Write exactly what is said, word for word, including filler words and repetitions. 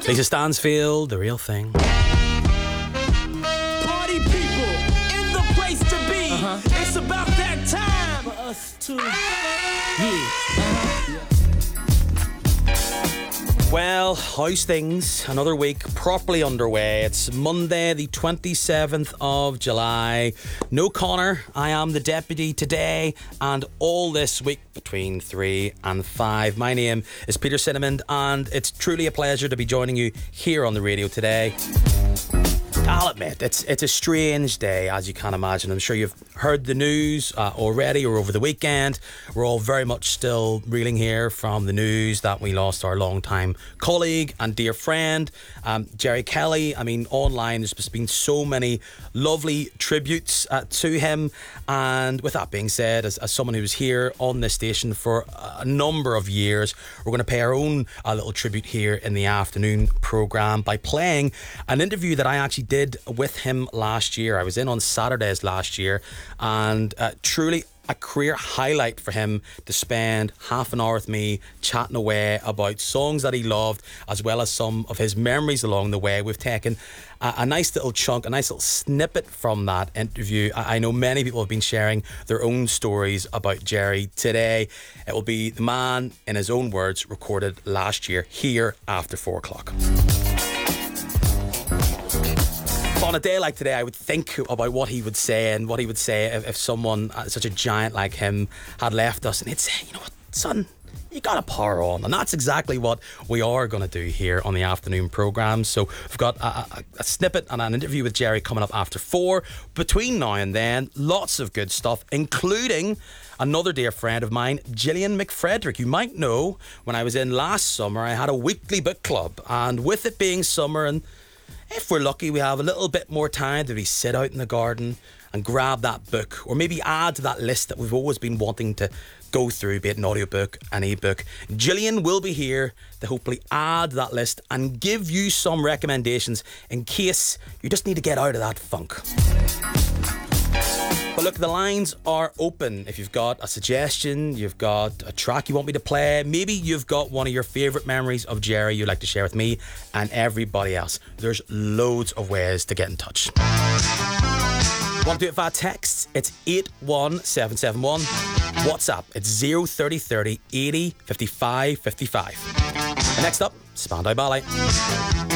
Lisa Stansfield, The Real Thing. Party people in the place to be. Uh-huh. It's about that time for us to. Yeah. Well, how's things? Another week properly underway. It's Monday, the twenty-seventh of July. No Connor, I am the deputy today and all this week between three and five. My name is Peter Cinnamon and it's truly a pleasure to be joining you here on the radio today. I'll admit, it's it's a strange day, as you can imagine. I'm sure you've heard the news uh, already or over the weekend. We're all very much still reeling here from the news that we lost our long-time colleague and dear friend, um, Gerry Kelly. I mean, online there's just been so many lovely tributes uh, to him. And with that being said, as, as someone who's here on this station for a number of years, we're going to pay our own uh, little tribute here in the afternoon programme by playing an interview that I actually did did with him last year. I was in on Saturdays last year, and uh, truly a career highlight for him to spend half an hour with me chatting away about songs that he loved, as well as some of his memories along the way. We've taken a, a nice little chunk, a nice little snippet from that interview. I, I know many people have been sharing their own stories about Gerry today. It will be the man, in his own words, recorded last year here after four o'clock. On a day like today, I would think about what he would say and what he would say if, if someone, uh, such a giant like him, had left us, and he'd say, you know what, son, you gotta power on. And that's exactly what we are going to do here on the afternoon programme. So we've got a, a, a snippet and an interview with Gerry coming up after four. Between now and then, lots of good stuff, including another dear friend of mine, Gillian McFrederick. You might know, when I was in last summer, I had a weekly book club, and with it being summer, and if we're lucky, we have a little bit more time to we sit out in the garden and grab that book, or maybe add to that list that we've always been wanting to go through, be it an audiobook, an ebook. Gillian will be here to hopefully add to that list and give you some recommendations in case you just need to get out of that funk. But look, the lines are open. If you've got a suggestion, you've got a track you want me to play, maybe you've got one of your favourite memories of Gerry you'd like to share with me and everybody else, there's loads of ways to get in touch. Want to do it via text? It's eight one seven seven one. WhatsApp, it's zero thirty thirty eighty fifty-five fifty-five. And next up, Spandau Ballet.